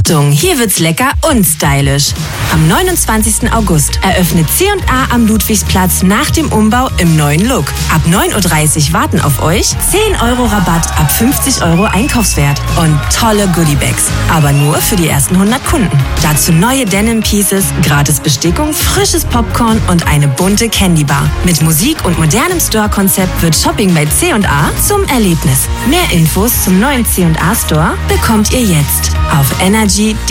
Achtung, hier wird's lecker und stylisch. Am 29. August eröffnet C&A am Ludwigsplatz nach dem Umbau im neuen Look. Ab 9.30 Uhr warten auf euch 10 € Rabatt ab 50 € Einkaufswert und tolle Goodiebags. Aber nur für die ersten 100 Kunden. Dazu neue Denim Pieces, gratis Bestickung, frisches Popcorn und eine bunte Candybar. Mit Musik und modernem Store-Konzept wird Shopping bei C&A zum Erlebnis. Mehr Infos zum neuen C&A Store bekommt ihr jetzt auf energy.de.